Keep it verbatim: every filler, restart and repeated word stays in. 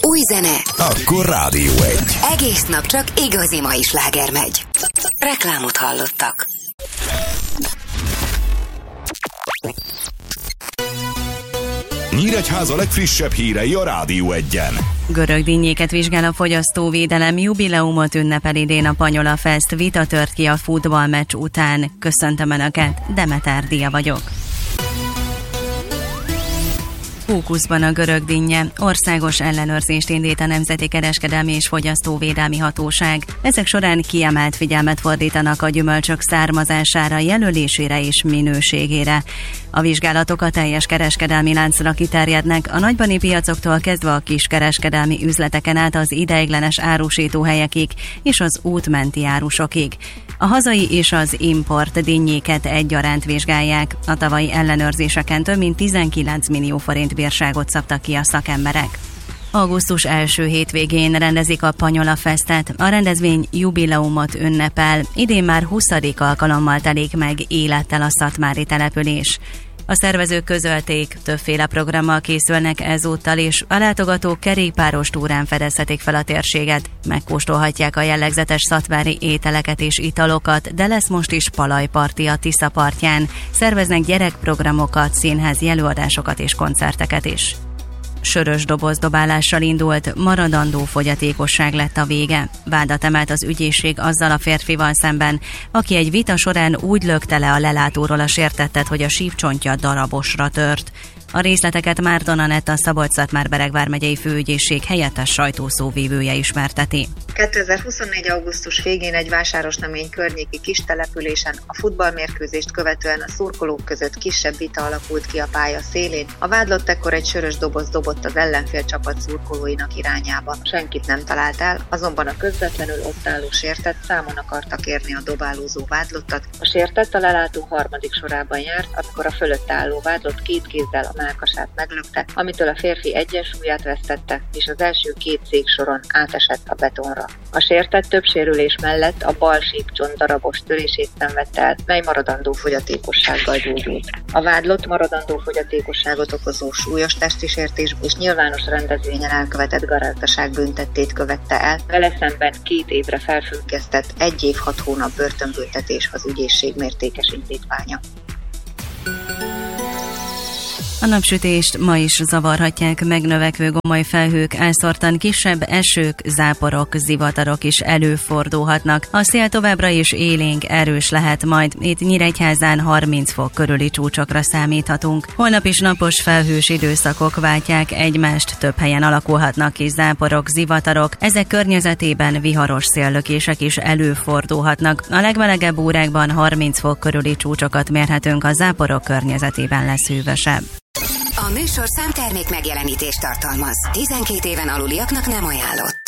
Új zene, akkor Rádió egy. Egész nap csak igazi mai sláger megy. Reklámot hallottak. Nyíregyháza legfrissebb hírei a Rádió egyen. Görög dinnyéket vizsgál a fogyasztóvédelem, jubileumot ünnepel idén a Panyola Fest, vita tört ki a futballmeccs után. Köszöntöm Önöket, Demeter Dia vagyok. Fókuszban a görög dinnye. Országos ellenőrzést indít a Nemzeti Kereskedelmi és Fogyasztóvédelmi Hatóság. Ezek során kiemelt figyelmet fordítanak a gyümölcsök származására, jelölésére és minőségére. A vizsgálatok a teljes kereskedelmi láncra kiterjednek, a nagybani piacoktól kezdve a kiskereskedelmi üzleteken át az ideiglenes árusítóhelyekig és az útmenti árusokig. A hazai és az import dinnyéket egyaránt vizsgálják. A tavalyi ellenőrzéseken több mint tizenkilenc millió forint bírságot szabtak ki a szakemberek. Augusztus első hétvégén rendezik a Panyola Festet. A rendezvény jubileumot ünnepel. Idén már huszadik alkalommal telik meg élettel a szatmári település. A szervezők közölték, többféle programmal készülnek ezúttal is, a látogatók kerékpáros túrán fedezhetik fel a térséget, megkóstolhatják a jellegzetes szatmári ételeket és italokat, de lesz most is palajparti a Tisza partján, szerveznek gyerekprogramokat, színházi előadásokat és koncerteket is. Sörös dobozdobálással indult, maradandó fogyatékosság lett a vége. Vádat emelt az ügyészség azzal a férfival szemben, aki egy vita során úgy lökte le a lelátóról a sértettet, hogy a sípcsontja darabosra tört. A részleteket Márton Anett, a Szabolcs-Szatmár-Bereg vármegyei főügyészség helyettes sajtószóvivője ismerteti. kétezer-huszonnégy. augusztus végén egy Vásárosnamény környéki kis településen a futballmérkőzést követően a szurkolók között kisebb vita alakult ki a pálya szélén. A vádlott ekkor egy sörös doboz dobott az ellenfél csapat szurkolóinak irányába. Senkit nem talált el, azonban a közvetlenül ott álló sértett számon akarta kérni a dobálózó vádlottat. A sértett a lelátó harmadik sorában járt, amikor a fölött álló vádlott két kézzel a mellkasát meglökte, amitől a férfi egyensúlyát vesztette, és az első két széksoron átesett a betonra. A sértett több sérülés mellett a bal sípcsont darabos törését szenvedte el, mely maradandó fogyatékossággal gyógyult. A vádlott maradandó fogyatékosságot okozó súlyos testi sértés és nyilvános rendezvényen elkövetett garázdaság büntettét követte el, vele szemben két évre felfüggesztett egy év hat hónap börtönbüntetés az ügyészség mértékes indítványa. A napsütést ma is zavarhatják megnövekvő gomoly felhők, elszórtan kisebb esők, záporok, zivatarok is előfordulhatnak. A szél továbbra is élénk, erős lehet majd, itt Nyíregyházán harminc fok körüli csúcsokra számíthatunk. Holnap is napos felhős időszakok váltják egymást, több helyen alakulhatnak ki záporok, zivatarok, ezek környezetében viharos széllökések is előfordulhatnak. A legmelegebb órákban harminc fok körüli csúcsokat mérhetünk, a záporok környezetében lesz hűvösebb. A műsorszám termék megjelenítést tartalmaz. tizenkét éven aluliaknak nem ajánlott.